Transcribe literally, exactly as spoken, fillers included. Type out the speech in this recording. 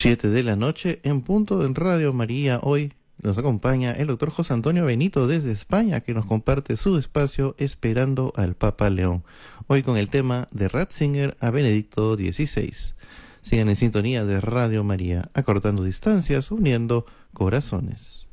Siete de la noche en punto en Radio María. Hoy nos acompaña el doctor José Antonio Benito desde España, que nos comparte su espacio Esperando al Papa León. Hoy con el tema de Ratzinger a Benedicto dieciséis. Sigan en sintonía de Radio María, acortando distancias, uniendo corazones.